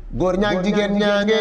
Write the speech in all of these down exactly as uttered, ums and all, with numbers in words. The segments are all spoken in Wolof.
góor ñaag jigéen ñaange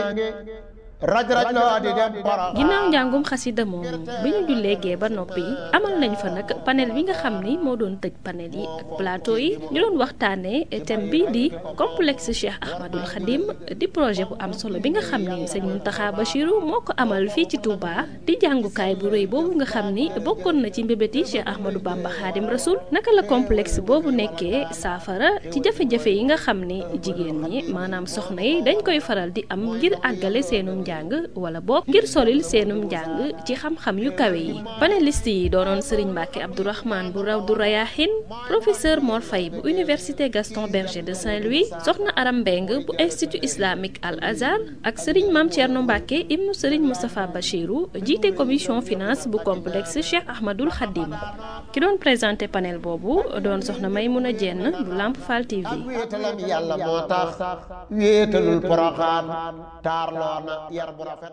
raj raj loo di dem Poroxaan. ginnaaw njàngum xasida moomu bi ñu jullee gee ba noppi amal nañ fa nag panel bi nga xam ni moo doon tëj panel yi ak plateau yi ñu doon waxtaanee thème bi di complexe Cheikh Ahmadul Khadim di projet bu am solo bi nga xam ni sëñ Mountakha Bachirou moo ko amal fii ci Touba di jàngukaay bu rëy boobu nga xam ni bokkoon na ci mbébéti Cheikh Ahmadou Bamba Khadim Rasoul naka la complexe boobu nekkee saafara ci jafe-jafe yi nga xam ni jigéen ñi maanaam soxna yi dañ koy faral di am ngir àggale seenum njàng wala boog ngir solil seenum njàng ci xam-xam yu kawe yi panéliste yi doonoon Serigne Mbacke Abdourahmane bu Rawdu Rayahin professeur Mor Faye bu université Gaston Berger de Saint-Louis soxna Aram Mbeng bu institut islamique Al Azhar ak Serigne Mame Thierno Mbacke ibnu Serigne Moustapha Bachirou jiite commission finance bu complexe Cheikh Ahmadul Khadim ki doon présenté panel boobu doon soxna Maymouna Dieng bu Lamp Fall T V. ak wéetalam yàlla moo tax wéetalul Poroxaan taarloo na yar bu rafet.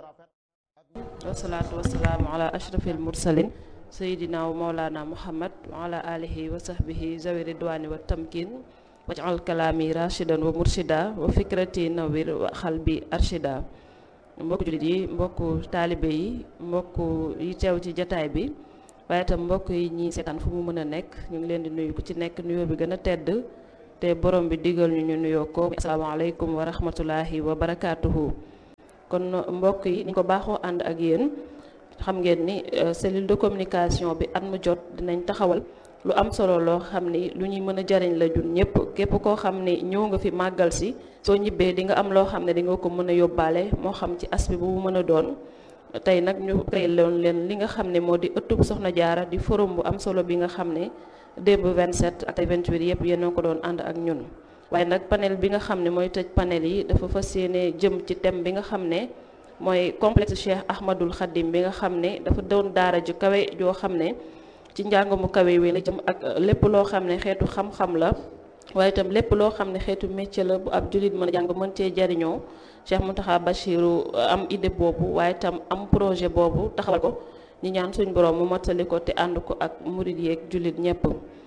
wasalaatu wasalaamu ala ashrafil mursalin sayidina wa maulana muhammad wa ala alihi wa sahbihi zawi ridwani wa tamkin waj'al kalaami rashidan wa murshida wa fikrati nawir wa xalbi arshida. mbokku jullit yi mbokku taalibe yi mbokku yi teew ci jataay bi waaye itam mbokk yi ñi seetaan fu mu mën a nekk ñu ngi leen di nuyu ku ci nekk nuyoo bi gën a tedd te borom bi digal ñu ñu nuyoo ko asalaamaaleykum wa rahmatullahi wa barakaatuhu. kon mbokk yi ni ko baaxoo ànd ak yéen xam ngeen ni cellule de communication bi at mu jot dinañ taxawal lu am solo loo xam ni lu ñuy mën a jariñ la jun ñëpp képp koo xam ni ñëw nga fi màggal si soo ñibbee di nga am loo xam ne di nga ko mën a yóbbaale moo xam ci aspect bu mu mën a doon. tey nag ñu créé loon leen li nga xam ne moo di ëttub Soxna Jaara di forum bu am solo bi nga xam ne démb vingt-sept ak vingt-huit yëpp yéen a ko doon ànd ak ñun. waaye nag panel bi nga xam ne mooy tëj panel yi dafa fas yéene jëm ci thème bi nga xam ne mooy complexe Cheikh Ahmadul Khadim bi nga xam ne dafa doon daara ju kawe joo xam ne ci njàng mu kawe wi la jëm ak lépp loo xam ne xeetu xam-xam la waaye itam lépp loo xam ne xeetu métier la bu ab jullit mën a jàng mën cee jariñoo Cheikh Mountakha Bachirou am idée boobu waaye itam am projet boobu taxawal ko ñu ñaan suñ borom mu mottali ko te ànd ko ak murid yeeg jullit ñëpp.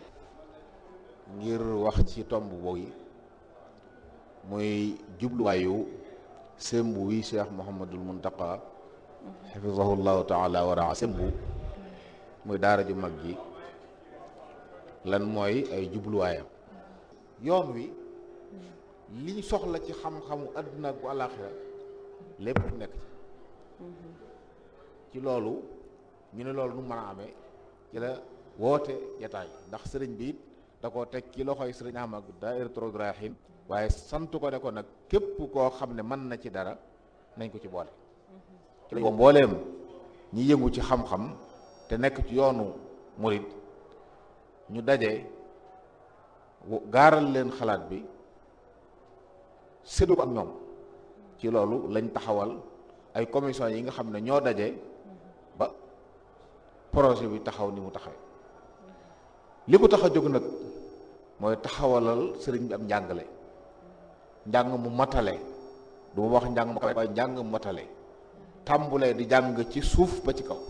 ngir wax ci tomb boobu muy jubluwaayu sembu wi Cheikh Mouhamadul Mountakha xafizahullahu taala wa raa sembu muy daara ju mag ji lan mooy ay jubluwaayam. yoon wi liñ soxla ci xam-xamu àdduna ak bu àllaaxira lépp nekk ci ci loolu ñu ne loolu nu mën a amee ci la woote jataay ndax sëriñ bi it da koo teg ci loxoy sëriñ Ahmad Daahiratoul Rayahin waaye sant ko ne ko nag képp koo xam ne mën na ci dara nañ ko ci boole ci lañ ko mbooleem ñi yëngu ci xam-xam te nekk ci yoonu murid ñu daje gaaral leen xalaat bi séddu ko ak ñoom ci loolu lañ taxawal ay commission yi nga xam ne ñoo daje ba projet bi taxaw ni mu taxawee li ko tax a jóg nag mooy taxawalal sëriñ bi am njàngale njàng mu matale du ma wax njàng mu kawe waaye njàng mu matale tàmbulee di jàng ci suuf ba ci kaw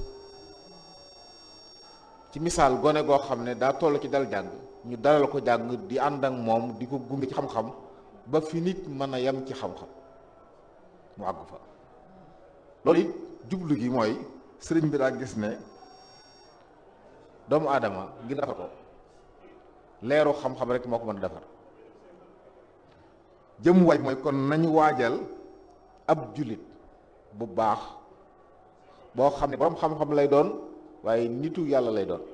ci misaal gone goo xam ne daa toll ci dal jàng ñu dalal ko jàng di ànd ak moom di ko gunge ci xam-xam ba fi nit mën a yem ci xam-xam mu àgg fa loolu it jublu gi mooy sëriñ bi daa gis ne doomu aadama ngir defar ko leeru xam-xam rek moo ko mën a defar jëm waaj mooy kon nañu waajal ab jullit bu baax boo xam ne borom xam-xam lay doon waaye nitu yàlla lay doon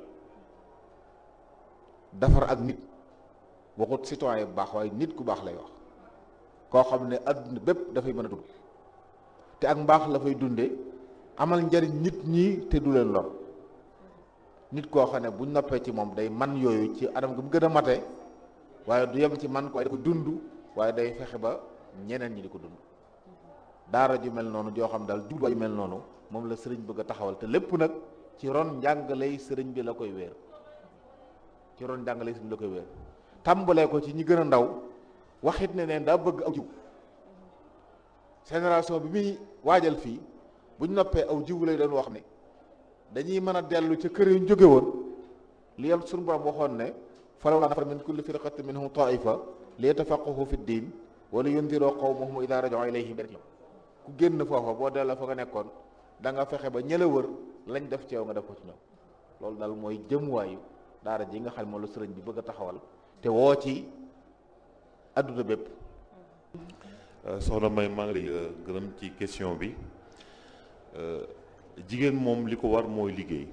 defar ak nit waxut citoyen bu baax waaye nit ku baax lay wax koo xam ne adduna bépp dafay mën a dund te ak mbaax la fay dunde amal njariñ nit ñi te du leen lor nit koo xam ne buñ noppee ci moom day man yooyu ci anam gi mu gën a mate waaye du yem ci man ko waaye da ko dund waaye day fexe ba ñeneen ñi di ko dund daara ju mel noonu joo xam daal jubluwaay ju mel noonu moom la sëriñ bëgg a taxawal te lépp nag ci ron njàngaley sëriñ bi la koy wéer ci ron njàngaley sëriñ bi la koy wéer tàmbalee ko ci ñi gën a ndaw waxit ne neen daa bëgg aw jiw génération bi muy waajal fii buñ noppee aw jiwu lay doon wax ne dañuy mën a dellu ca kër yu ñu jóge woon li yam suñu borom waxoon ne falawlaa nafara min kulli firqatin minhum taifa li yatafaqahu fi ddin wala yundiroo qawmahum idaa raja'uu ilayhim ku génn foofa boo delloo fa nga nekkoon da nga fexe ba ñëla wër lañ def ci yow nga def ko ci ñoom. loolu daal mooy jëmuwaayu daara ji nga xam moom la sëriñ bi bëgg a taxawal te woo ci adduna bépp. soxna May maa ngi lay gërëm ci question bi jigéen moom li ko war mooy liggéey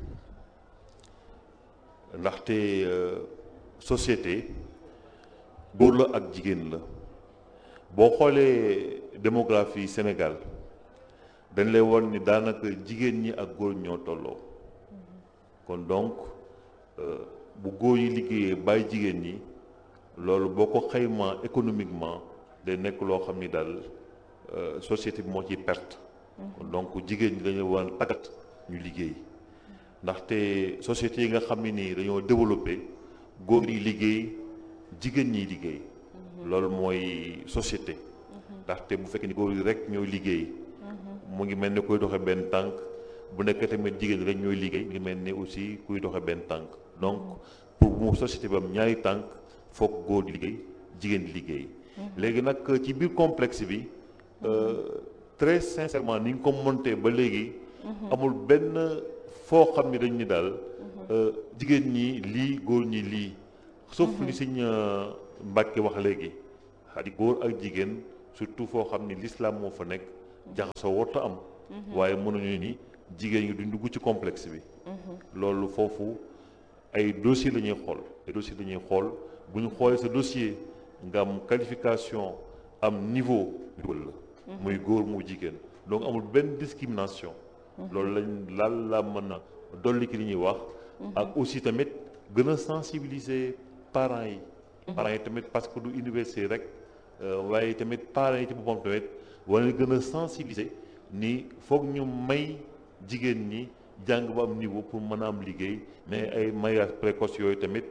ndaxte société góor la ak jigéen la boo xoolee démographie Sénégal dañ lay won ni daanaka jigéen ñi ak góor ñoo tolloo kon donc bu góor yi liggéeyee bàyyi jigéen ñi loolu boo ko xaymaa économiquement day nekk loo xam ni daal société bi moo ciy perte. kon donc jigéen ñi dañoo war a tàggat ñu liggéey ndaxte société yi nga xam ne nii dañoo développé góor yi liggéey jigéen ñi liggéey. loolu mooy société. ndaxte bu fekkee ni góor yi rek ñooy liggéey. mu ngi mel ni kuy doxe benn tànk bu nekk tamit jigéen ñi rek ñooy liggéey mu ngi mel ni aussi kuy doxe benn tànk donc pour mu société bi am ñaari tànk foog góor di liggéey jigéen di liggéey. léegi nag ci biir complexe bi très sincèrement ni nga ko monté ba léegi amul benn foo xam ni dañ ni daal jigéen ñi lii góor ñi lii sauf li Sëñ Mbàkke wax léegi xadi góor ak jigéen surtout foo xam ni l'islam moo fa nekk jaxasoo warta am waaye mënuñu ni jigéen ñi duñ dugg ci complexe bi loolu foofu ay dossier la ñuy xool ay dossier la ñuy xool bu ñu xoolee sa dossier nga am qualification am niveau dugal la muy góor mu jigéen donc amul benn discrimination loolu lañ laal la mën a dolli ki li ñuy wax ak aussi tamit gën a sensibiliser parents yi parents yi tamit parce que du université rek waaye tamit parents yi ci boppam tamit wala gën a sensibiliser ni foog ñu may jigéen ñi jàng ba am niveau pour mën a am liggéey mais ay mariage précoce yooyu tamit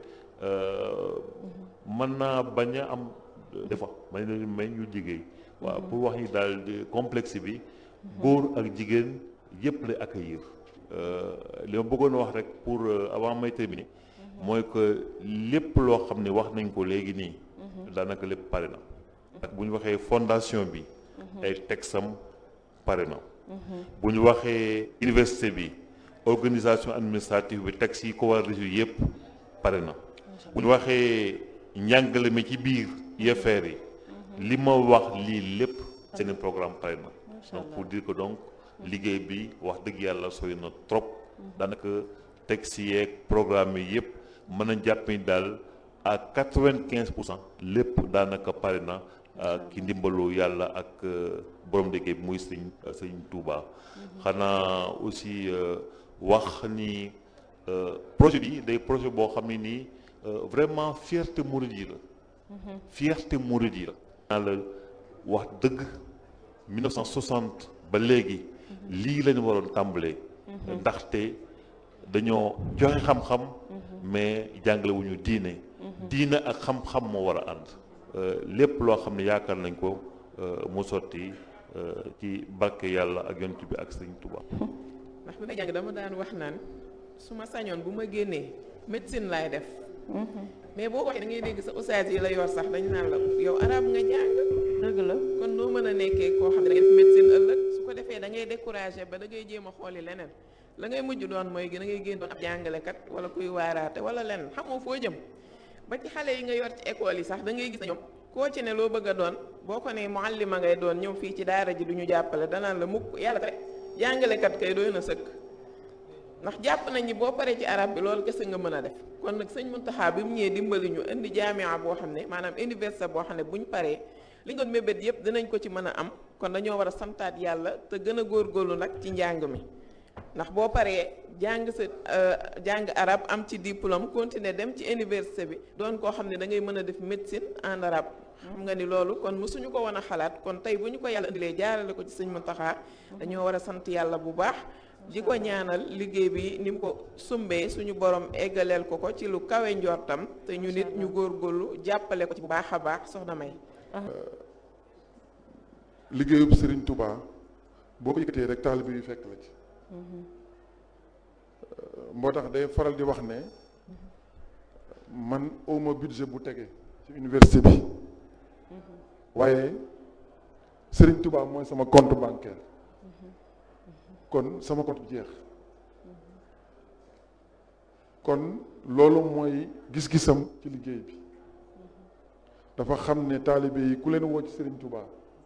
mën naa bañ a am des fois may leen may ñu liggéey waaw pour wax ni daal complexe bi góor ak jigéen yëpp lay accueillir li ma bëggoon wax rek pour avant may terminer mooy que lépp loo xam ne wax nañ ko léegi nii daanaka lépp pare na ak bu ñu waxee fondation bi ay texam pare na bu ñu waxee université bi organisation administrative bi texte yi ko war a résoudre yëpp pare na bu ñu waxee njàngale mi ci biir I F R yi li ma wax lii lépp seen programme pare na donc pour dire que donc liggéey bi wax dëgg yàlla sooy na trop daanaka texte yeeg programme yi yëpp mën a jàpp ni daal à quatre-vingt-quinze pour cent lépp daanaka pare na ki ndimbalu yàlla ak borom liggéey bi muy sëñ sëñ Touba xanaa aussi wax ni projet bi day projet boo xam ne nii vraiment fierté mouride yi la fierté mouride yi la naa la wax dëgg mille neuf cent soixante ba léegi lii lañu waroon tàmbalee ndaxte dañoo joxe xam-xam mais jàngale wu ñu diine diine ak xam-xam moo war a ànd lépp loo xam ne yaakaar nañ ko mu sotti ci barke yàlla ak yonent bi ak sëñ Touba. ndax bi may jàng dama daan wax naan su ma sañoon bu ma génnee médecine laay def mais boo waxee da ngay dégg sa ustaas yi la yor sax dañu naan la yow arab nga jàng dëgg la kon noo mën a nekkee koo xam ne da ngay def médecine ëllëg su ko defee da ngay découragé ba da ngay jéem a xooli leneen la ngay mujj doon mooy da ngay génn doon ab jàngalekat wala kuy waaraate wala leneen xamoo foo jëm ba ci xale yi nga yor ci école yi sax da ngay gis ne ñoom koo ci ne loo bëgg a doon boo ko ne muallima ngay doon ñëw fii ci daara ji du ñu jàppale danaan la mukk yàlla rek jàngalekat kay doy na sëkk ndax jàpp nañ ni boo paree ci arab bi loolu kese nga mën a def kon nag sëñ Muntaxa bi mu ñëwee dimbali ñu indi jaamia boo xam ne maanaam université boo xam ne buñ paree li nga mébét yëpp dinañ ko ci mën a am kon dañoo war a santaat yàlla te gën a góorgóorlu nag ci njàng mi ndax boo paree jàng sa jàng arab am ci diplôme continuer dem ci université bi doon koo xam ne da ngay mën a def médecine en arabe xam nga ni loolu kon mësuñu ko woon a xalaat kon tey bu ñu ko yàlla indilee jaarale ko ci sëñ Muntaxa dañoo war a sant yàlla bu baax di ko ñaanal liggéey bi ni mu ko sumbee suñu borom eggaleel ko ko ci lu kawe njortam te ñu nit ñu góorgóorlu jàppale ko ci bu baax a baax soxna May. liggéeyub Serigne Touba boo ko yëkkatee rek taalibe yu fekk la ci. moo tax day faral di wax ne man awma budget bu tege ci université bi waaye Serigne Touba mooy sama compte bancaire kon sama compte jeex kon loolu mooy gis-gisam ci liggéey bi dafa xam ne taalibe yi ku leen woo ci Serigne Touba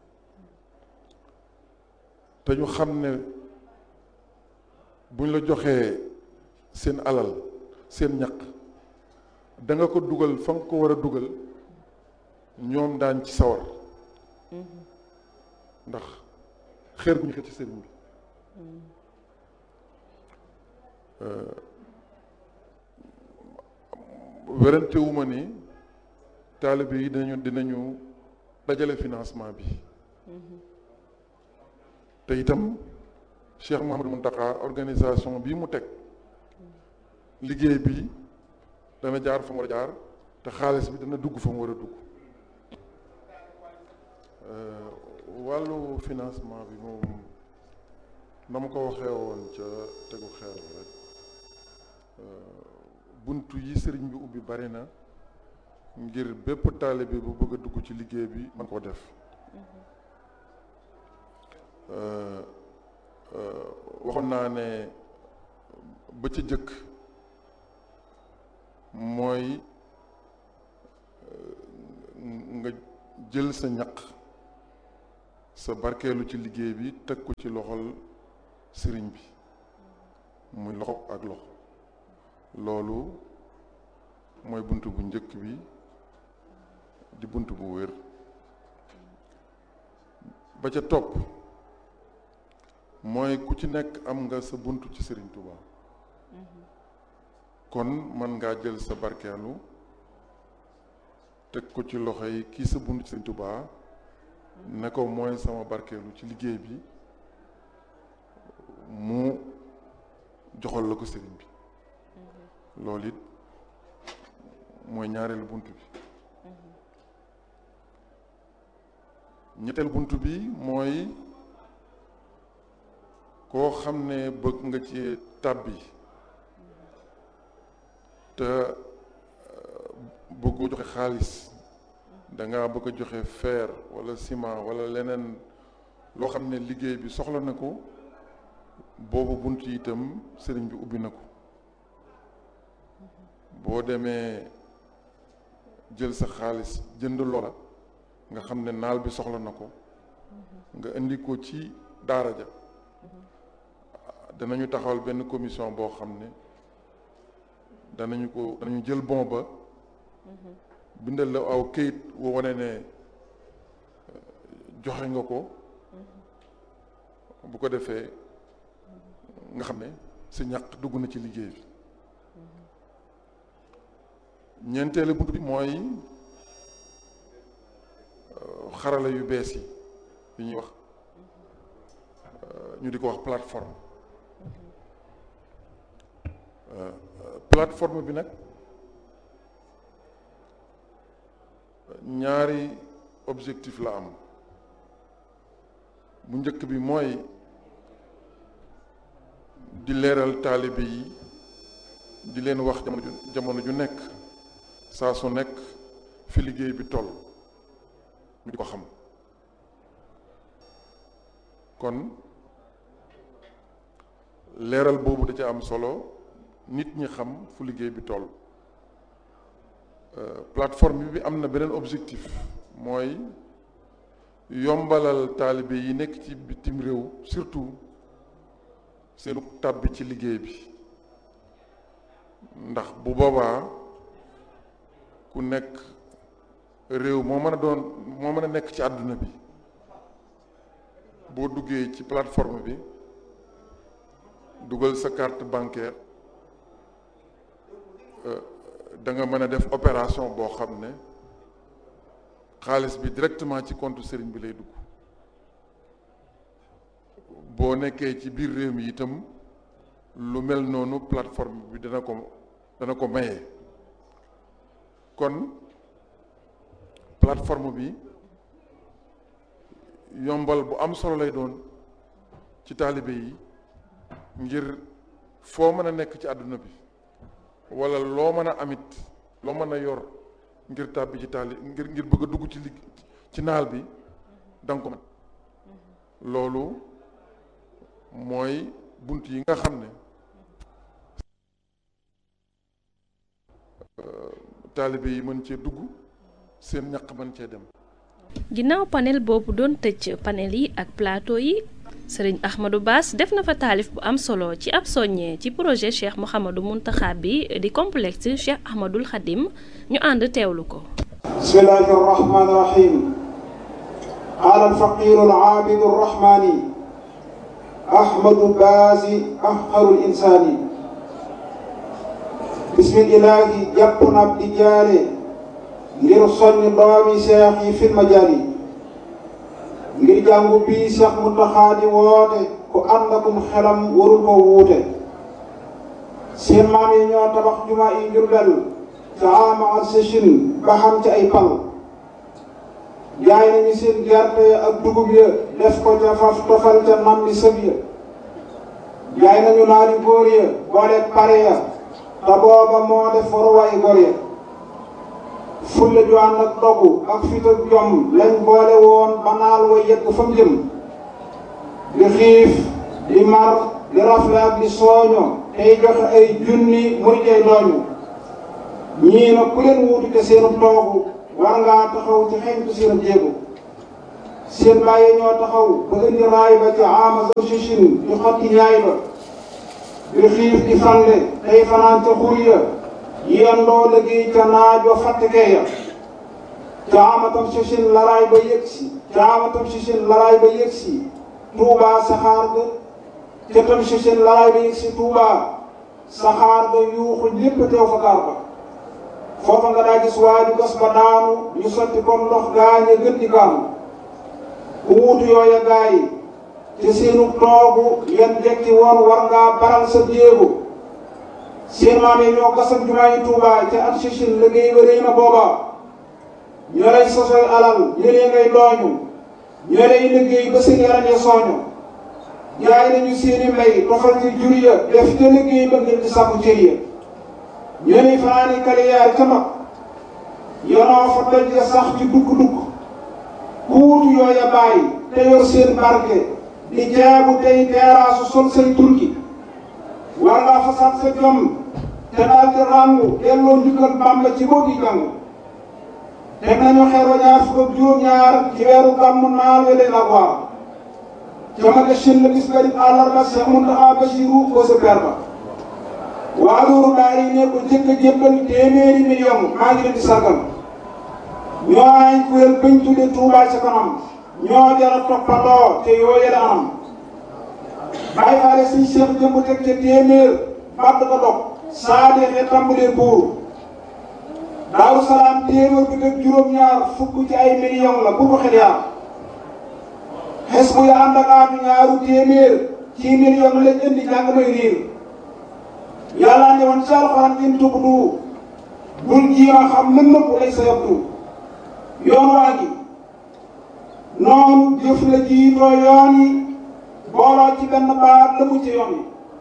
te ñu xam ne buñ la joxee seen alal seen ñaq da nga ko dugal fa nga ko war a dugal ñoom daan ci sawar ndax xeer gu ñu xëcc ci sëriñ bi werante wu ma ni taalibe yi dinañu dinañu dajale financement bi te itam Cheikh Mouhamadou Mountakha organisation bii mu teg liggéey bi dana jaar fa mu war a jaar te xaalis bi dana dugg fa mu war a dugg wàllu financement bi moom na ma ko waxee woon ca tegu xeer rek buntu yi sëriñ bi ubbi bari na ngir bépp taalibe bu bëgg a dugg ci liggéey bi man koo def waxoon naa ne ba ci jëkk mooy nga jël sa ñaq sa barkeelu ci liggéey bi teg ko ci loxol sëriñ bi muy loxo ak loxo loolu mooy bunt bu njëkk bi di bunt bu wér ba ca topp mooy ku ci nekk am nga sa bunt ci Sëriñ Touba kon mën ngaa jël sa barkeelu teg ko ci loxo yi kii sa bunt ci Sëriñ Touba ne ko mooy sama barkeelu ci liggéey bi mu joxal la ko sëriñ bi loolu it mooy ñaareelu bunt bi ñetteel bunt bi mooy koo xam ne bëgg nga ci tàbbi te bëggu joxe xaalis danga bëgg a joxe fer wala ciment wala leneen loo xam ne liggéey bi soxla na ko boobu bunt yi itam sëriñ bi ubbi na ko boo demee jël sa xaalis jënd loola nga xam ne naal bi soxla na ko nga indi ko ci daara ja danañu taxawal benn commission boo xam ne danañu ko danañu jël bon ba bindal la aw këyit woo wane ne joxe nga ko bu ko defee nga xam ne sa ñaq dugg na ci liggéey bi ñeenteelu bunt bi mooy xarala yu bees yi yi ñuy wax ñu di ko wax plateforme plateforme bi nag ñaari objectif la am bu njëkk bi mooy di leeral taalibe yi di leen wax jamono ju jamono ju nekk saa su nekk fi liggéey bi toll ñu di ko xam kon leeral boobu da ca am solo nit ñi xam fu liggéey bi toll plateforme bi am na beneen objectif mooy yombalal taalibe yi nekk ci bitim réew surtout seenu tàbbi ci liggéey bi ndax bu boobaa ku nekk réew moo mën a doon moo mën a nekk ci àdduna bi boo duggee ci plateforme bi dugal sa carte bancaire da nga mën a def opération boo xam ne xaalis bi directement ci compte sëriñ bi lay dugg boo nekkee ci biir réew mi itam lu mel noonu plateforme bi dana ko dana ko maye kon plateforme bi yombal bu am solo lay doon ci taalibe yi ngir foo mën a nekk ci àdduna bi wala loo mën a amit loo mën a yor ngir tàbbi ci taali ngir ngir bëgg a dugg ci ligg ci naal bi danga ko mën loolu mooy bunt yi nga xam ne taalibe yi mën cee dugg seen ñaq mën cee dem. ginnaaw panel boobu doon tëj panel yi ak plateau yi sëriñ Ahmadou Bass def na fa taalif bu am solo ci ab soññee ci projet Cheikh Mouhamadou Mountakha bi di complexe Cheikh Ahmadoul Khadim ñu ànd teewlu ko. bismillahi rahmani rahim qaala alfaqiru alaabidu arrahmani Ahmadou Bass afqarul insaani bismillahi jàpp na di jaare ngir soññ doomi seex yi fil majaali ngir jàngu bii Seex Muntaxa di woote ku ànd akum xelam warul ko wuute seen maam yi ñoo tabax jumaa yi Njurbel ca ama ak sëchin ba xam ci ay pal jaay nañu seen gerte ak dugub ya def ko ca faf tofal ca nam li sëb ya jaay nañu naari góor ya boole pare ya te booba moo def waruwaay góor ya fulla ju ànd ak dogu ak fit ak jom lañ boole woon ba naal wa yegg fa mu jëm di xiif di mar di rafle ak di sooño tey joxe ay junni muy tey dooñu ñii nag ku leen wuutu te seenu toogu war ngaa taxaw ci xeñtu seen jéego seen bàyyi ñoo taxaw ba indi raay ba ci ama sochin di xotti ñaay ba di xiif di fande tey fanaan ca xur ya yendoo liggéey ca naaj wa fàttekee ya caamatam si sin laraay ba yëgsi caamatam si sin laraay ba yëgsi tuubaa saxaar ga ca tam si sin laraay ba yëgsi tuubaa saxaar ga yuuxu ñépp teew fa gaar ba foofa nga daa gis waaju gas ba daanu ñu sotti comme ndox gaañe gën di kaanu ku wuutu yooya gaa yi te seenu toogu yan jekki woon war ngaa baral sa jéego seen maam yi ñoo gasam jumaa yi Tuubaa ca at sichin liggéey ba rëy na booba ñoo lay sosoy alal ñëlee ngay dooñu ñoo lay liggéey ba seen yaram ya sooñu jaay nañu seeni mbay tofal ci jur ya def ca liggéey ba ngir di sàkku cër ya ñoo lay fanaani kaliyaar ca mag yonoo fa doj ya sax ci dukk-dukk ku wutu yooya bàyyi te yor seen barke di jaabu tey teeraasu sol say turki war ngaa fasaat sa jom te daal di ràngu delloo njukkal Bàmba ci boo di jàng teg nañu xeer wa ñaar fukk ak juróom-ñaar ci weeru gàmmu naal wele la waar ca ma gësin la bis garib àllarba Seex Muntaxa Basiru ko sa per ba waa loolu daal yi ne ko jëkk a jébbal téeméeri million maa ngi leen di sargal ñoo ay kuréel bañ tudde Tuubaa ca kanam ñoo jara toppandoo te yoo yële anam bàyyi faale suñ seex jëmb teg ca téeméer bàtt ko dog saa deexee tàmbalee buur Daaru Salaam téeméer bi teg juróom-ñaar fukk ci ay million la bu ko xel yaar xes bu ya ànd ak aatu ñaaru téeméer ci million lañ indi jàng may riir yàlla ne woon ci alxuraan in tubdu bul jiima xam lën nëpp lay sa yabdu yoon waa gi noonu jëf la jiitoo yoon yi booloo ci benn baat la mu ci yoon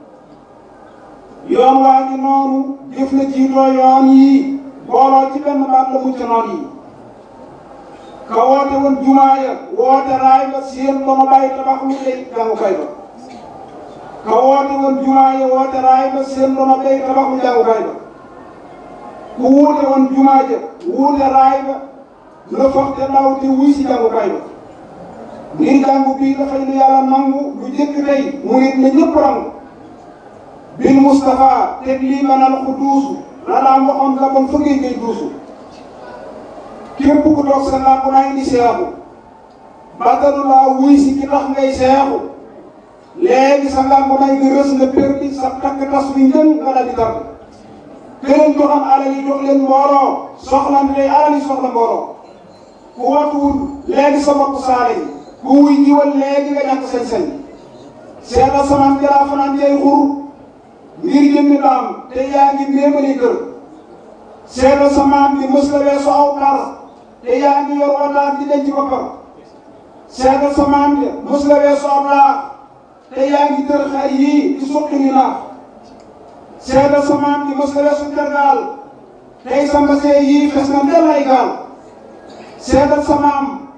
yi yoon waa ngi noonu jëf la jiitoo yoon yi booloo ci benn baat la mu ci noon yi ka woote woon jumaa ya woote raay ba seen dono bàyyi tabax lu lay jàngukaay ba ka woote woon jumaa ya woote raay ba seen dono bàyyi tabax lu jàngukaay ba ku wuute woon jumaa ja wuute raay ba la foog te ndaw te wuy si jàngukaay ba ngir jàngu bii dafay lu yàlla nangu lu jëkk tey murit na ñëpp rangu bil Mustafa teg lii manal ku duusu la daan waxoon la bon fëggee ngay duusu képp ku toog sa làmp naa indi seexu batalu laa wuy si ki tax ngay seexu léegi sa làmp nay nga rës nga perdi sa takk tas wi njën nga daal di tàgg këleen joxam alal yi jox leen mbooloo soxlan tey alal yi soxla mbooloo ku watuwul léegi sa bopp saale yi ku wuy jiwal léegi nga ñàkk sañ-sañ seetal samaan jalaa fanaan jay xur ngir jëmmi daam te yaa ngi méemali kër seetal samaan bi mës la weesu aw par te yaa ngi yor wataan di denc boppam seetal samaan bi mës la weesu aw laax te yaa ngi tër xar yii di suqi ni naax seetal samaan bi mës la weesu tergaal tey sa mbasee yii fes na ndel ay gaal seetal samaam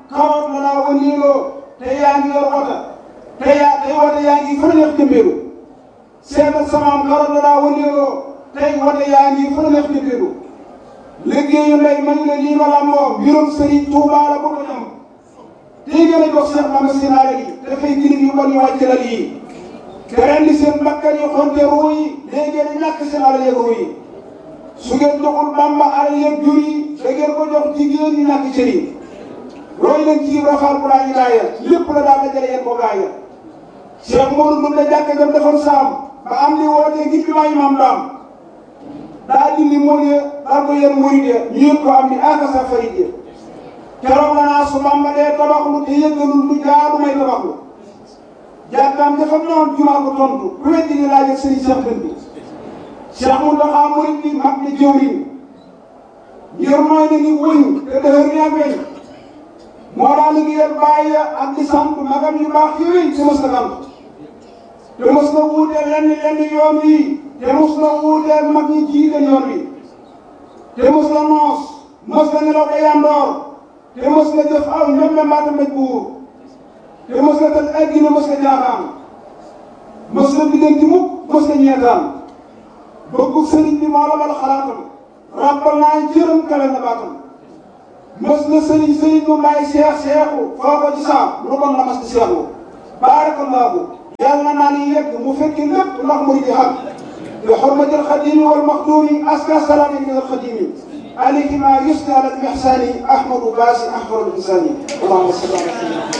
karoot la naa wëndeeloo te yaa ngi yor wata te yaa tey wata yaa ngi fa neex jëmbeelu seetal samaam karoot la naa wëndeeloo tey wata yaa ngi fa neex jëmbeelu liggéeyu ndey mañu ne lii ma lamboo mbirum Serigne Touba la bu ko ñam tey gën a jox Cheikh Mame Sinaare gi dafay girig yu bon ñu wàcc la lii te rendi seen bakkan yi xonte ruu yi léegi ngeen ñàkk seen alal yeeg ruu yi su ngeen joxul Bamba alal yeeg jur yi da ngeen ko jox jigéen ñi ñàkk cër yi roy leen ci rafal bu laa ñu laaya lépp la daal dajale yéen ko gaaya Cheikh Modou Ndoumbe jàkka jam defoon saam ba am li wootee ngir bi maa imam daam daa dindi mool ya daal ko yéen murid ya ñu yëg ko am ni aka sa farid ya keroog la naa su Bamba dee tabaxlu te yëggalul lu jaadu may tabaxlu jàkkaam dafa noon jumaa ko tontu ku weddi ni laaj ak sëriñ Cheikh Dënd bi Cheikh Mountakha murid bi mag ni jëwriñ ngir mooy na ni wëñ te dëhër ni ak weñ moo daa liggéeyal bàyyi ak di sant magam yu baax yooyu te mos na sant te mos na wuuteel lenn lenn yoon wi te mos na wuuteel mag ñi jiite yoon wi te mos na noos mos na nelaw ba yandoor te mos na jëf aw ñoom mbaata mbéj buur te mos na tal addina mos na jaaxaan mos na diggante mukk mos na ñeetaan bëggu sëriñ bi moo la mal xalaatam ràbbal naa jërëm kale na baatam mos na sëriñ sëriñ bu may seex seexu foo ko ci saam lu bon la mas di seexu baarakallaahu yàlla naa ni yegg mu fekki lépp ndax mu di xam bi xurmatil xadimi wal maxduumi aska salaami min al xadimi alayhi ma yusni ala al ihsani ahmadu baasi ahmadu insani allahumma salli ala sayyidina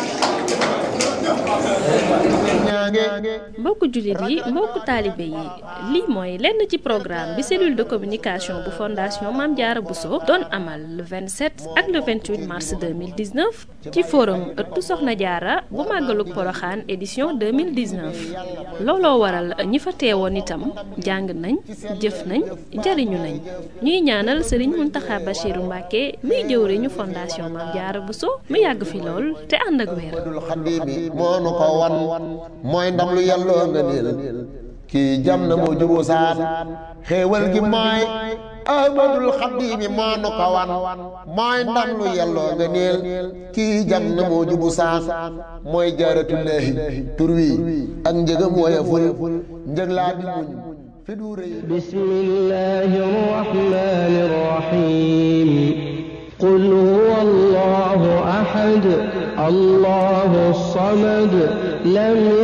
mbokku jullit yi mbokku taalibe yi lii mooy lenn ci programme bi cellule de communication bu fondation Mame Diarra Bousso doon amal le vingt-sept ak le vingt-huit mars deux mille dix-neuf ci forum ëttu Soxna Diarra bu màggalug Poroxaan édition deux mille dix-neuf looloo waral ñi fa teewoon itam jàng nañ jëf nañ jariñu nañ ñuy ñaanal Serigne Mountakha Bachirou Mbacké muy jëwriñu fondation Mame Diarra Bousso mu yàgg fi lool te ànd ak wér. moo nu ko wan mooy ndam lu yàlloo nga niil kii jam na moo juboo saan xéewal gi mooy ahmadul xadimi moo nu ko wan mooy ndam lu yàlloo nga niil kii jam na moo jubu saan mooy jaaratullaahi tur wi ak njëgam woyeful njëg laa di muñ fi du rëy bismillahi rahmani rahim qul huwa allahu ahad allahu samad lam